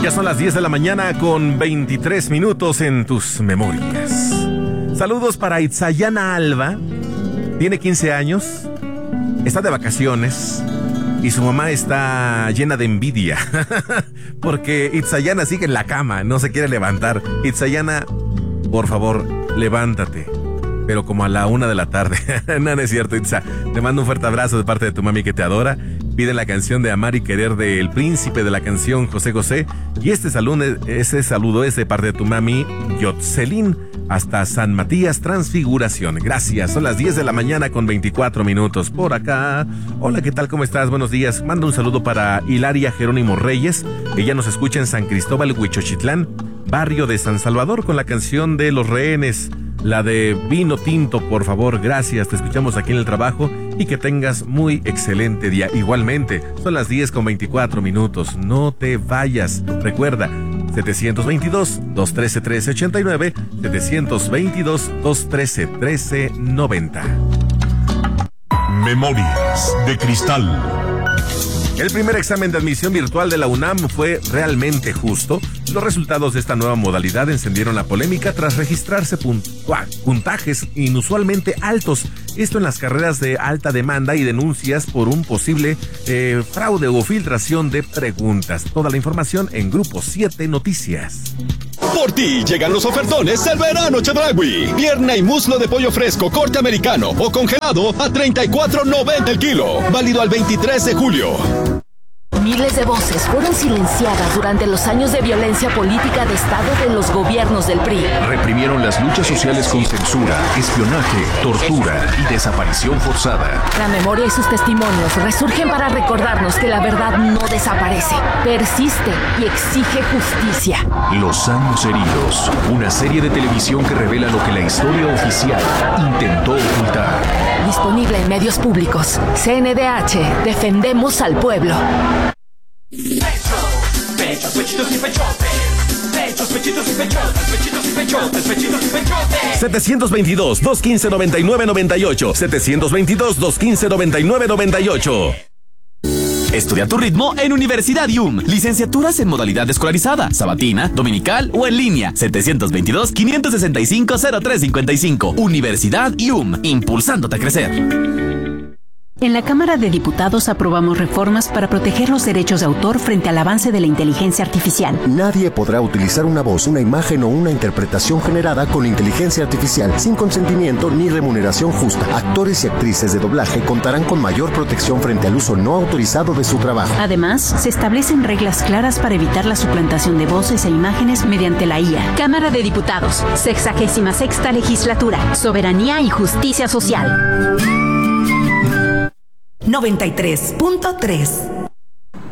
Ya son las 10 de la mañana con 23 minutos en tus memorias. Saludos para Itzayana Alba. Tiene 15 años. Está de vacaciones. Y su mamá está llena de envidia. Porque Itzayana sigue en la cama. No se quiere levantar. Itzayana, por favor, levántate. Pero como a la 1 de la tarde. No, no es cierto, Itza. Te mando un fuerte abrazo de parte de tu mami que te adora. Pide la canción de Amar y Querer del príncipe de la canción José José. Y ese saludo es de parte de tu mami Yotzelín hasta San Matías Transfiguración. Gracias. Son las 10 de la mañana con 24 minutos por acá. Hola, ¿qué tal? ¿Cómo estás? Buenos días. Mando un saludo para Hilaria Jerónimo Reyes. Ella nos escucha en San Cristóbal, Huichochitlán, barrio de San Salvador, con la canción de Los Rehenes. La de Vino Tinto, por favor, gracias. Te escuchamos aquí en el trabajo y que tengas muy excelente día. Igualmente, son las 10 con 24 minutos. No te vayas. Recuerda, 722-213-1389, 722-213-1390. Memorias de Cristal. El primer examen de admisión virtual de la UNAM fue realmente justo. Los resultados de esta nueva modalidad encendieron la polémica tras registrarse puntajes inusualmente altos. Esto en las carreras de alta demanda y denuncias por un posible fraude o filtración de preguntas. Toda la información en Grupo 7 Noticias. Por ti llegan los ofertones del verano Chedraui. Pierna y muslo de pollo fresco, corte americano o congelado a $34.90 el kilo. Válido al 23 de julio. Miles de voces fueron silenciadas durante los años de violencia política de Estado de los gobiernos del PRI. Reprimieron las luchas sociales con censura, espionaje, tortura y desaparición forzada. La memoria y sus testimonios resurgen para recordarnos que la verdad no desaparece, persiste y exige justicia. Los años heridos, una serie de televisión que revela lo que la historia oficial intentó ocultar. Disponible en medios públicos. CNDH, defendemos al pueblo. Pechos, pechitos y pechotes. Pechos, pechitos y pechotes. Pechitos y pechotes. Pechitos y pechotes. 722-215-9998. 722-215-9998. Estudia tu ritmo en Universidad IUM. Licenciaturas en modalidad escolarizada, sabatina, dominical o en línea. 722-565-0355. Universidad IUM, impulsándote a crecer. En la Cámara de Diputados aprobamos reformas para proteger los derechos de autor frente al avance de la inteligencia artificial. Nadie podrá utilizar una voz, una imagen o una interpretación generada con inteligencia artificial sin consentimiento ni remuneración justa. Actores y actrices de doblaje contarán con mayor protección frente al uso no autorizado de su trabajo. Además, se establecen reglas claras para evitar la suplantación de voces e imágenes mediante la IA. Cámara de Diputados, 66ª Legislatura, Soberanía y Justicia Social. 93.3